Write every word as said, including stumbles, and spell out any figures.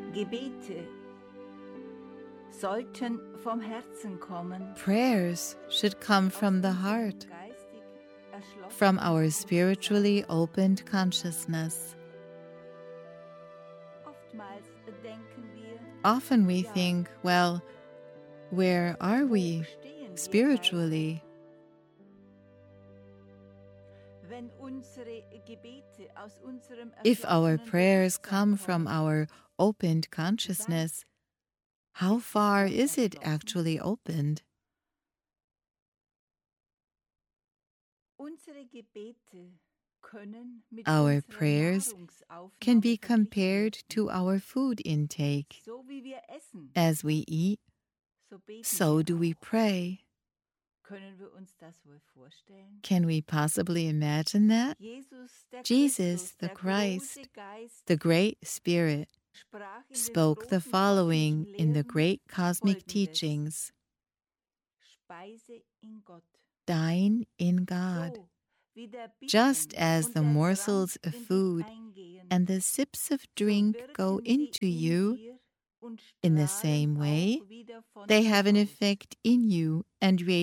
Gebete sollten vom Herzen kommen, Prayers should come from the heart, geistig erschlossen. from our spiritually opened consciousness. Oftmals denken wir, Often we think, well, where are wo we stehen wir spiritually? geistlich? Wenn unsere Gebete aus unserem If our erschlossenen prayers Bewusstsein come from kommen, our opened consciousness, how far is it actually opened? unsere Gebete können mit Our unserer prayers Nahrungsaufnahme can be verglichen compared werden. to our food intake. So wie wir essen, As we eat, so beten so wir do we auch. pray. Können wir uns das wohl vorstellen? Can we possibly imagine that? Jesus, der Jesus, Christus, the der Christ, große Geist, the great Spirit, sprach in den spoke the großen following göttlichen in the Lehren great cosmic Folgendes: teachings: Speise in Gott. Dine in God, So wie der just Bissen as und the der morsels Trank of in dich food eingehen, and the sips of so drink go wirken sie into in you. dir und In the strahlen same way, auch wieder von they dir have an aus. effect in you and radiate